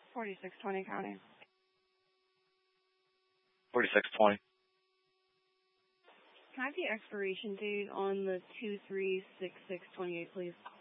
4620 County. 4620. Can I have the expiration date on the 236628, please?